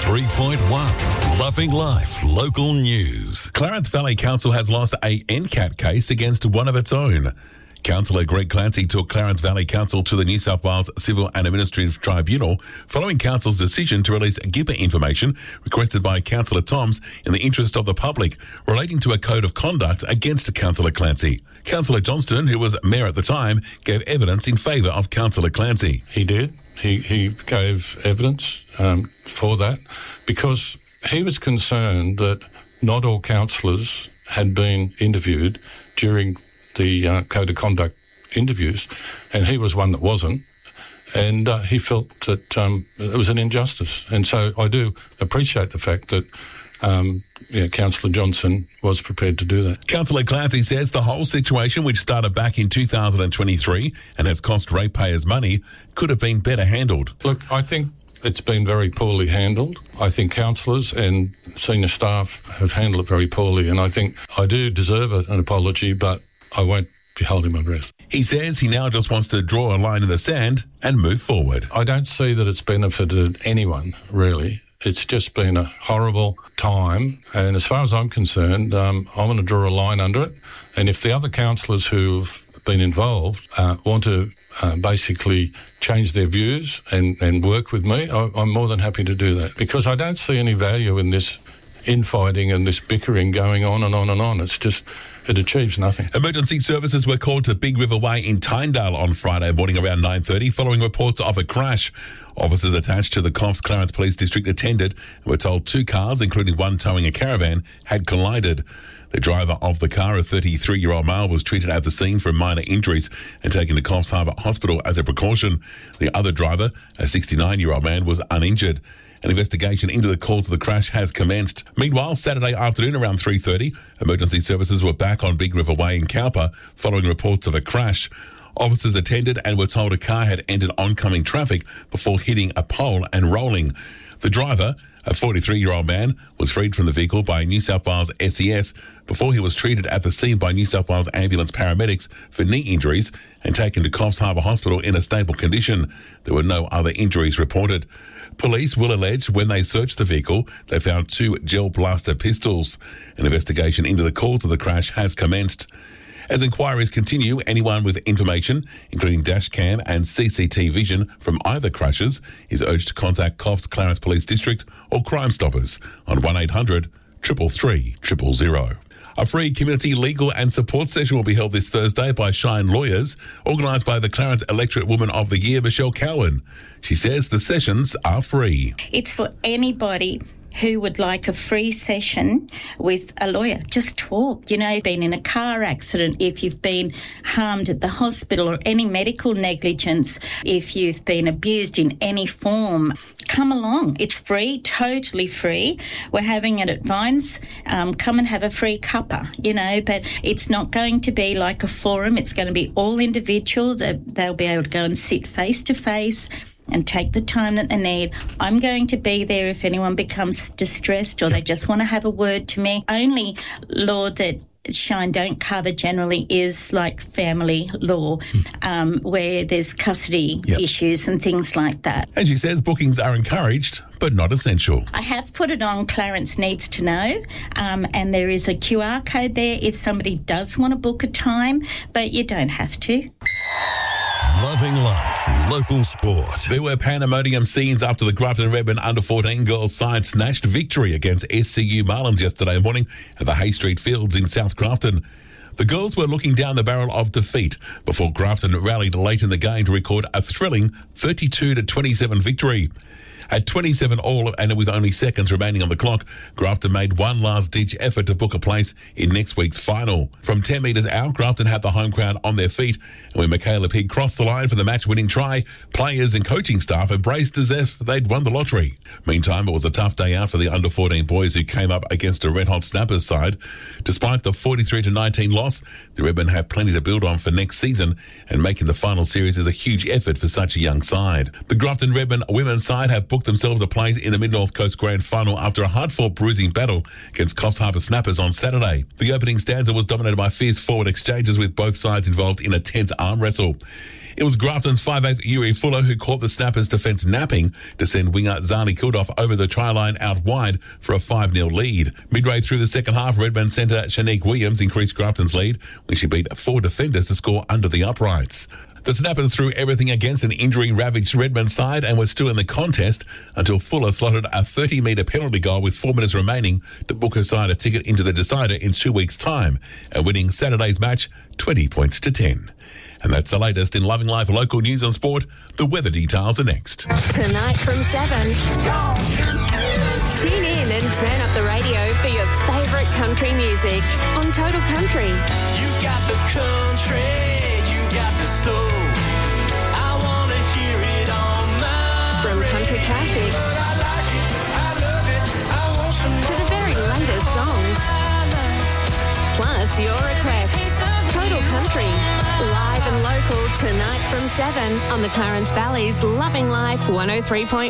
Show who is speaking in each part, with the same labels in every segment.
Speaker 1: 93.1 Loving Life Local News. Clarence Valley Council has lost a NCAT case against one of its own. Councillor Greg Clancy took Clarence Valley Council to the New South Wales Civil and Administrative Tribunal following Council's decision to release GIPA information requested by Councillor Toms in the interest of the public relating to a code of conduct against Councillor Clancy. Councillor Johnston, who was mayor at the time, gave evidence in favour of Councillor Clancy.
Speaker 2: He did. He gave evidence for that because he was concerned that not all councillors had been interviewed during the Code of Conduct interviews, and he was one that wasn't, and he felt that it was an injustice. And so I do appreciate the fact that Councillor Johnson was prepared to do that.
Speaker 1: Councillor Clancy says the whole situation, which started back in 2023 and has cost ratepayers money, could have been better handled.
Speaker 2: Look, I think it's been very poorly handled. I think councillors and senior staff have handled it very poorly, and I think I do deserve an apology, but I won't be holding my breath.
Speaker 1: He says he now just wants to draw a line in the sand and move forward.
Speaker 2: I don't see that it's benefited anyone, really. It's just been a horrible time, and as far as I'm concerned, I'm going to draw a line under it. And if the other councillors who've been involved want to basically change their views and work with me, I'm more than happy to do that, because I don't see any value in this infighting and this bickering going on and on and on. It's just, it achieves nothing.
Speaker 1: Emergency services were called to Big River Way in Tynedale on Friday morning around 9:30 following reports of a crash. Officers attached to the Coffs Clarence Police District attended and were told two cars, including one towing a caravan, had collided. The driver of the car, a 33-year-old male, was treated at the scene for minor injuries and taken to Coffs Harbour Hospital as a precaution. The other driver, a 69-year-old man, was uninjured. An investigation into the cause of the crash has commenced. Meanwhile, Saturday afternoon around 3:30, emergency services were back on Big River Way in Cowper following reports of a crash. Officers attended and were told a car had entered oncoming traffic before hitting a pole and rolling. The driver, a 43-year-old man, was freed from the vehicle by New South Wales SES before he was treated at the scene by New South Wales ambulance paramedics for knee injuries and taken to Coffs Harbour Hospital in a stable condition. There were no other injuries reported. Police will allege when they searched the vehicle, they found two gel blaster pistols. An investigation into the cause of the crash has commenced. As inquiries continue, anyone with information, including dash cam and CCTV vision from either crashes, is urged to contact Coffs Clarence Police District or Crime Stoppers on 1800 333 000. A free community legal and support session will be held this Thursday by Shine Lawyers, organised by the Clarence Electorate Woman of the Year, Michelle Cowan. She says the sessions are free.
Speaker 3: It's for anybody who would like a free session with a lawyer. Just talk. You know, you've been in a car accident, if you've been harmed at the hospital or any medical negligence, if you've been abused in any form, come along. It's free, totally free. We're having it at Vines. Come and have a free cuppa, but it's not going to be like a forum. It's going to be all individual. They'll be able to go and sit face to face and take the time that they need. I'm going to be there if anyone becomes distressed or they just want to have a word to me. Only law that Shine don't cover generally is like family law, where there's custody issues and things like that.
Speaker 1: And she says bookings are encouraged, but not essential.
Speaker 3: I have put it on Clarence Needs to Know, and there is a QR code there if somebody does want to book a time, but you don't have to.
Speaker 1: Loving life, local sport. There were pandemonium scenes after the Grafton Redmen under-14 girls side snatched victory against SCU Marlins yesterday morning at the Hay Street Fields in South Grafton. The girls were looking down the barrel of defeat before Grafton rallied late in the game to record a thrilling 32-27 victory. At 27 all and with only seconds remaining on the clock, Grafton made one last-ditch effort to book a place in next week's final. From 10 metres out, Grafton had the home crowd on their feet, and when Michaela Pig crossed the line for the match-winning try, players and coaching staff embraced as if they'd won the lottery. Meantime, it was a tough day out for the under-14 boys who came up against a red-hot Snappers side. Despite the 43-19 loss, the Redmen have plenty to build on for next season, and making the final series is a huge effort for such a young side. The Grafton Redmen women's side have booked themselves a place in the Mid-North Coast Grand Final after a hard-fought bruising battle against Coffs Harbour Snappers on Saturday. The opening stanza was dominated by fierce forward exchanges with both sides involved in a tense arm wrestle. It was Grafton's 5'8" Yuri Fuller who caught the Snappers' defence napping to send winger Zani Kildoff over the try line out wide for a 5-0 lead. Midway through the second half, Redmond centre Shanique Williams increased Grafton's lead when she beat 4 defenders to score under the uprights. The Snappers threw everything against an injury-ravaged Redmond side and were still in the contest until Fuller slotted a 30-metre penalty goal with 4 minutes remaining to book her side a ticket into the decider in 2 weeks' time, and winning Saturday's match 20 points to 10. And that's the latest in Loving Life local news and sport. The weather details are next.
Speaker 4: Tonight from 7. Tune in and turn up the radio for your favourite country music on Total Country.
Speaker 5: You got the country, you got the soul. I want to hear it on my
Speaker 4: From country classics
Speaker 5: I like it, I love it, I want some
Speaker 4: to the very latest songs. Plus your requests. Total Country. Live and local tonight from 7 on the Clarence Valley's Loving Life 103.1.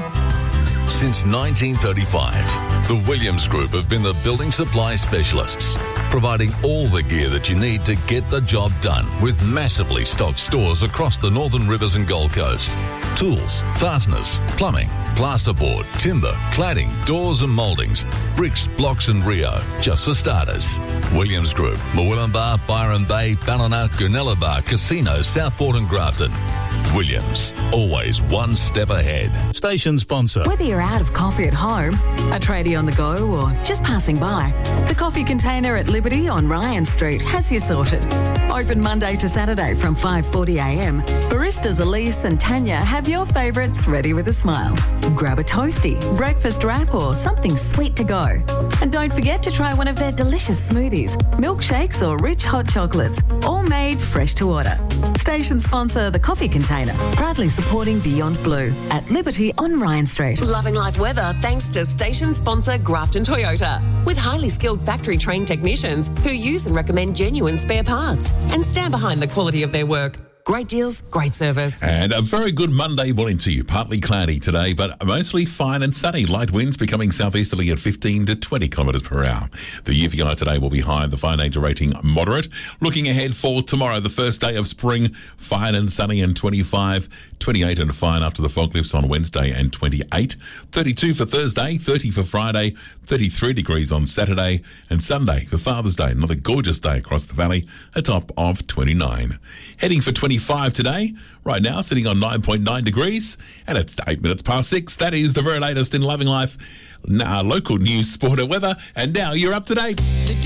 Speaker 6: Since 1935, the Williams Group have been the building supply specialists, providing all the gear that you need to get the job done with massively stocked stores across the Northern Rivers and Gold Coast. Tools, fasteners, plumbing, plasterboard, timber, cladding, doors and mouldings, bricks, blocks and Rio, just for starters. Williams Group, Murwillumbah, Byron Bay, Ballina, Goonellabah, Casino, Southport and Grafton. Williams, always one step ahead.
Speaker 7: Station sponsor.
Speaker 8: Whether you're out of coffee at home, a tradie on the go or just passing by, the Coffee Container at Liberty on Ryan Street has you sorted. Open Monday to Saturday from 5:40am. Baristas Elise and Tanya have your favourites ready with a smile. Grab a toasty, breakfast wrap or something sweet to go. And don't forget to try one of their delicious smoothies, milkshakes or rich hot chocolates, all made fresh to order. Station sponsor the Coffee Container, proudly supporting Beyond Blue at Liberty on Ryan Street.
Speaker 9: Loving life weather thanks to station sponsor Grafton Toyota, with highly skilled factory-trained technicians who use and recommend genuine spare parts and stand behind the quality of their work. Great deals, great service.
Speaker 1: And a very good Monday morning to you. Partly cloudy today, but mostly fine and sunny. Light winds becoming southeasterly at 15 to 20 kilometres per hour. The UVI today will be high, the fine danger rating moderate. Looking ahead for tomorrow, the first day of spring, fine and sunny and 25, 28 and fine after the fog lifts on Wednesday and 28. 32 for Thursday, 30 for Friday, 33 degrees on Saturday and Sunday for Father's Day. Another gorgeous day across the valley, a top of 29. Heading for 25 today, right now sitting on 9.9 degrees, and it's 8 minutes past 6. That is the very latest in Loving Life, local news, sport and weather, and now you're up to date.